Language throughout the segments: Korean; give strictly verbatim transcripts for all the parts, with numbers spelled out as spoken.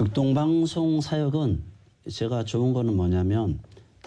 극동방송 사역은 제가 좋은 거는 뭐냐면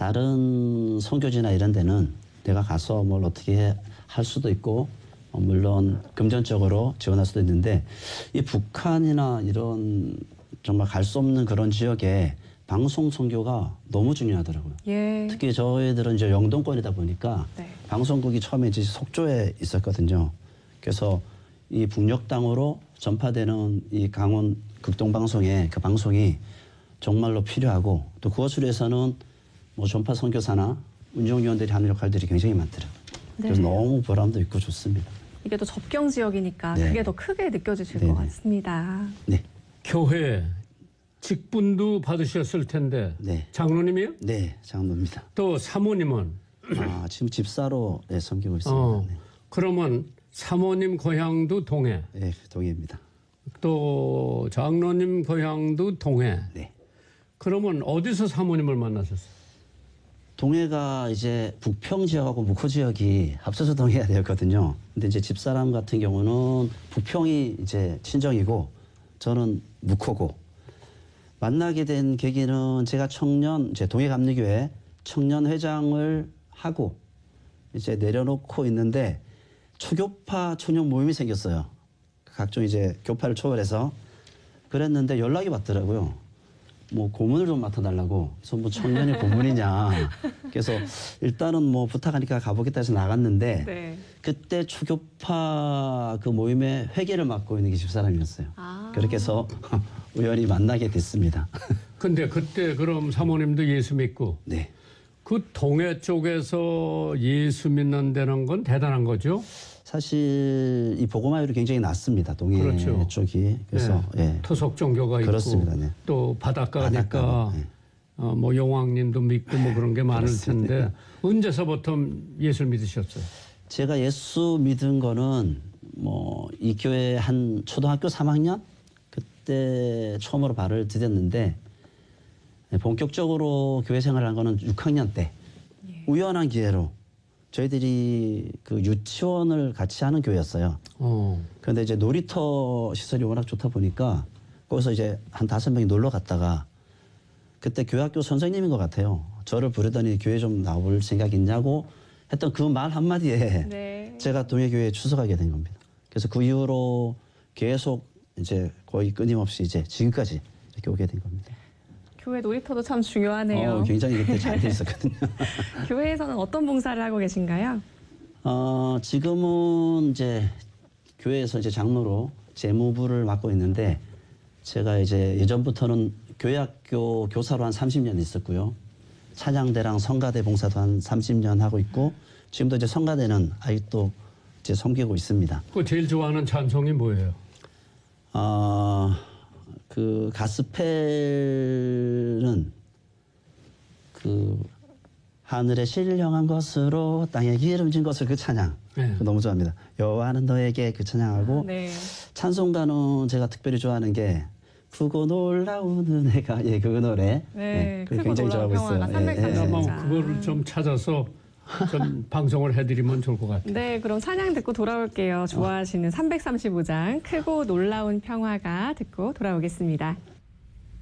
다른 선교지나 이런 데는 내가 가서 뭘 어떻게 할 수도 있고 물론 금전적으로 지원할 수도 있는데 이 북한이나 이런 정말 갈 수 없는 그런 지역에 방송 선교가 너무 중요하더라고요. 예. 특히 저희들은 이제 영동권이다 보니까 네. 방송국이 처음에 이제 속초에 있었거든요. 그래서 이 북녘 땅으로 전파되는 이 강원 극동방송의 그 방송이 정말로 필요하고 또 그것을 위해서는 뭐 전파 선교사나 운영위원들이 하는 역할들이 굉장히 많더라고요. 네. 그래서 너무 보람도 있고 좋습니다. 이게 또 접경 지역이니까 네. 그게 더 크게 느껴지실 네네. 것 같습니다. 네. 교회 직분도 받으셨을 텐데 네. 장로님이요? 네, 장로입니다. 또 사모님은? 아, 지금 집사로 네, 섬기고 있습니다. 어, 네. 그러면 사모님 고향도 동해? 네, 동해입니다. 또 장로님 고향도 동해? 네. 그러면 어디서 사모님을 만나셨어요? 동해가 이제 북평 지역하고 묵호 지역이 합쳐서 동해가 되었거든요. 근데 이제 집사람 같은 경우는 북평이 이제 친정이고 저는 묵호고 만나게 된 계기는 제가 청년 이제 동해감리교회 청년 회장을 하고 이제 내려놓고 있는데 초교파 청년 모임이 생겼어요. 각종 이제 교파를 초월해서 그랬는데 연락이 왔더라고요. 뭐 고문을 좀 맡아달라고. 그래서 뭐 청년이 고문이냐. 그래서 일단은 뭐 부탁하니까 가보겠다 해서 나갔는데 네. 그때 초교파 그 모임의 회계를 맡고 있는 게 집사람이었어요. 아. 그렇게 해서 우연히 만나게 됐습니다. 근데 그때 그럼 사모님도 예수 믿고 네. 그 동해 쪽에서 예수 믿는다는 건 대단한 거죠? 사실 이 복음화율이 굉장히 낮습니다. 동해 그렇죠. 쪽이. 그래서 네. 예. 토속 종교가 그렇습니다. 있고 네. 또 바닷가니까 바닷가, 네. 어, 뭐 용왕님도 믿고 뭐 그런 게 많을 그렇습니다. 텐데 언제서부터 예수를 믿으셨어요? 제가 예수 믿은 거는 뭐 이 교회 한 초등학교 삼 학년 그때 처음으로 발을 디뎠는데 본격적으로 교회 생활을 한 거는 육 학년 때 예. 우연한 기회로 저희들이 그 유치원을 같이 하는 교회였어요. 어. 그런데 이제 놀이터 시설이 워낙 좋다 보니까 거기서 이제 한 다섯 명이 놀러 갔다가 그때 교회학교 선생님인 것 같아요. 저를 부르더니 교회 좀 나올 생각 있냐고 했던 그 말 한마디에 네. 제가 동해교회에 출석하게 된 겁니다. 그래서 그 이후로 계속 이제 거의 끊임없이 이제 지금까지 이렇게 오게 된 겁니다. 교회 놀이터도 참 중요하네요. 어, 굉장히 그때 잘 돼 있었거든요. 교회에서는 어떤 봉사를 하고 계신가요? 어, 지금은 이제 교회에서 이제 장로로 재무부를 맡고 있는데 제가 이제 예전부터는 교회학교 교사로 한 삼십 년 있었고요. 찬양대랑 성가대 봉사도 한 삼십 년 하고 있고 지금도 이제 성가대는 아직도 이제 섬기고 있습니다. 그 제일 좋아하는 찬송이 뭐예요? 어, 그 가스펠은 그 하늘에 신령한 것으로 땅에 기름진 것을 그 찬양 네. 너무 좋아합니다. 여호와는 너에게 그 찬양하고 아, 네. 찬송가는 제가 특별히 좋아하는 게 크고 놀라운 은혜가 예, 그 노래 네, 네, 굉장히 좋아하고 있어요. 예, 예. 아마 그거를 좀 찾아서 좀 방송을 해드리면 좋을 것 같아요. 네, 그럼 찬양 듣고 돌아올게요. 좋아하시는 삼백삼십오 장 크고 놀라운 평화가 듣고 돌아오겠습니다.